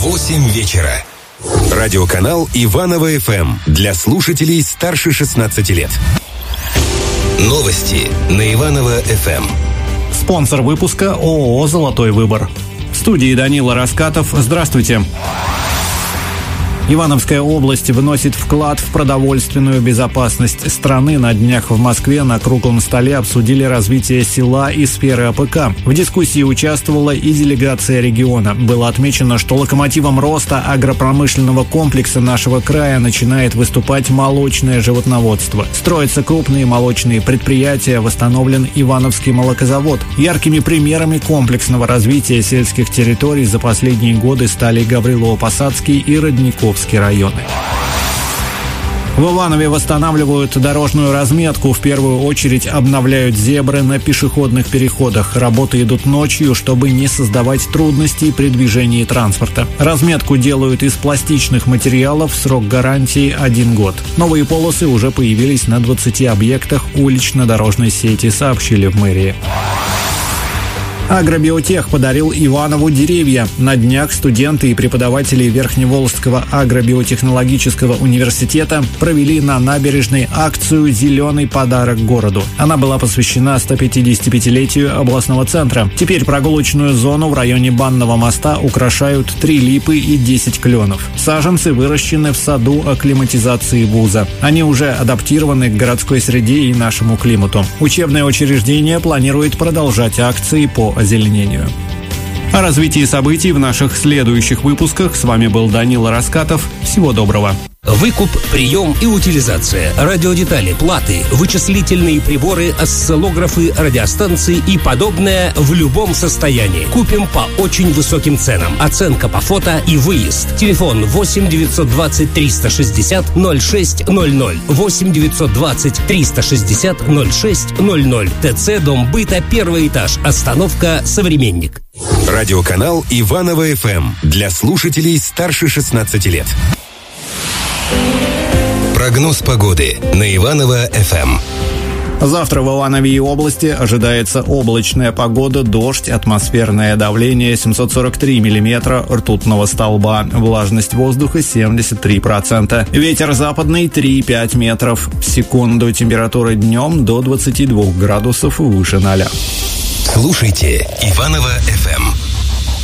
8 вечера. Радиоканал Иваново ФМ для слушателей старше 16 лет. Новости на Иваново ФМ. Спонсор выпуска ООО «Золотой выбор». В студии Данила Раскатов. Здравствуйте. Ивановская область вносит вклад в продовольственную безопасность страны. На днях в Москве на круглом столе обсудили развитие села и сферы АПК. В дискуссии участвовала и делегация региона. Было отмечено, что локомотивом роста агропромышленного комплекса нашего края начинает выступать молочное животноводство. Строятся крупные молочные предприятия, восстановлен Ивановский молокозавод. Яркими примерами комплексного развития сельских территорий за последние годы стали Гаврилово-Посадский и Родниковский районы. В Иванове восстанавливают дорожную разметку. В первую очередь обновляют зебры на пешеходных переходах. Работы идут ночью, чтобы не создавать трудностей при движении транспорта. Разметку делают из пластичных материалов, срок гарантии 1 год. Новые полосы уже появились на 20 объектах улично-дорожной сети, сообщили в мэрии. Агробиотех подарил Иванову деревья. На днях студенты и преподаватели Верхневолжского агробиотехнологического университета провели на набережной акцию «Зеленый подарок городу». Она была посвящена 155-летию областного центра. Теперь прогулочную зону в районе Банного моста украшают 3 липы и 10 кленов. Саженцы выращены в саду акклиматизации вуза. Они уже адаптированы к городской среде и нашему климату. Учебное учреждение планирует продолжать акции по озеленению. О развитии событий в наших следующих выпусках. С вами был Данила Раскатов. Всего доброго. Выкуп, прием и утилизация, радиодетали, платы, вычислительные приборы, осциллографы, радиостанции и подобное в любом состоянии. Купим по очень высоким ценам. Оценка по фото и выезд. Телефон 8 920 360 0600. 8 920 360 0600. ТЦ «Дом быта», 1 этаж. Остановка «Современник». Радиоканал Иваново ФМ для слушателей старше 16 лет. Прогноз погоды на Иваново ФМ. Завтра в Иванове и области ожидается облачная погода, дождь, атмосферное давление 743 миллиметра ртутного столба, влажность воздуха 73%, ветер западный 3,5 метров в секунду, температура днем до 22 градусов выше 0. Слушайте Иваново ФМ.